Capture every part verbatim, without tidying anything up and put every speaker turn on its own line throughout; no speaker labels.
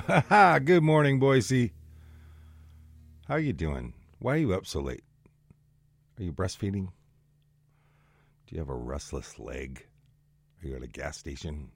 Good morning, Boise. How are you doing? Why are you up so late? Are you breastfeeding? Do you have a restless leg? Are you at a gas station?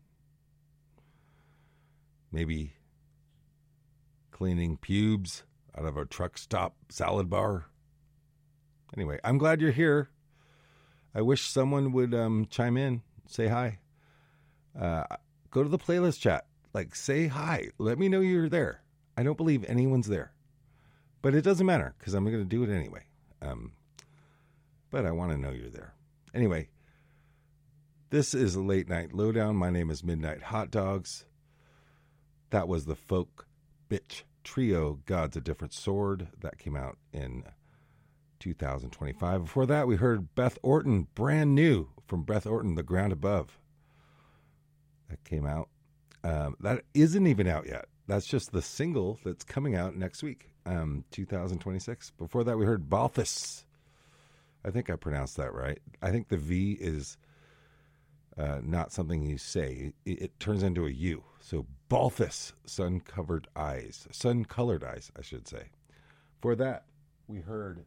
Maybe cleaning pubes out of a truck stop salad bar? Anyway, I'm glad you're here. I wish someone would um, chime in, say hi. Uh, go to the playlist chat. Like, say hi. Let me know you're there. I don't believe anyone's there. But it doesn't matter because I'm going to do it anyway. Um, but I want to know you're there. Anyway, this is a Late Night Lowdown. My name is Midnight Hot Dogs. That was the folk bitch trio, God's a Different Sword. That came out in two thousand twenty-five. Before that, we heard Beth Orton, brand new from Beth Orton, The Ground Above. That came out. Um, that isn't even out yet. That's just the single that's coming out next week, um, two thousand twenty-six. Before that, we heard Balthus. I think I pronounced that right. I think the V is uh, not something you say. It, it turns into a U. So Balthus, sun-covered eyes. Sun-colored eyes, I should say. For that, we heard...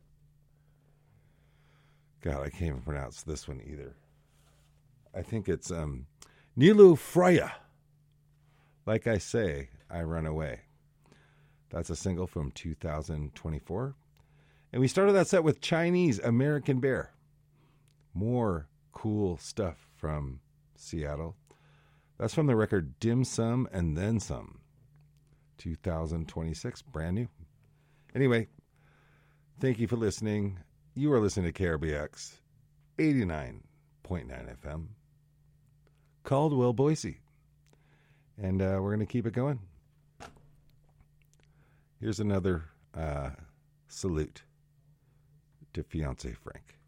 God, I can't even pronounce this one either. I think it's um, Nilu Freya. Like I say, I run away. That's a single from two thousand twenty-four. And we started that set with Chinese American Bear. More cool stuff from Seattle. That's from the record Dim Sum and Then Some. two thousand twenty-six, brand new. Anyway, thank you for listening. You are listening to K R B X eighty-nine point nine F M. Caldwell, Boise. And uh, we're going to keep it going. Here's another uh, salute to Fiancé Frank.